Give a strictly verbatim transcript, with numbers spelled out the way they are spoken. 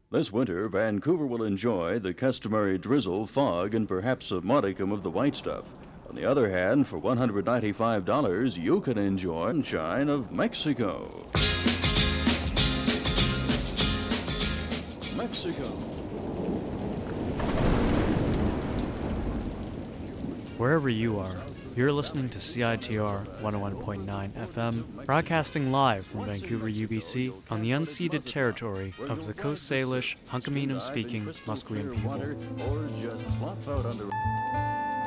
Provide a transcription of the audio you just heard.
This winter, Vancouver will enjoy the customary drizzle, fog, and perhaps a modicum of the white stuff. On the other hand, for one hundred ninety-five dollars, you can enjoy sunshine of Mexico. Mexico. Wherever you are, you're listening to C I T R one oh one point nine F M, broadcasting live from Vancouver, U B C, on the unceded territory of the Coast Salish, Hunkaminam-speaking Musqueam people.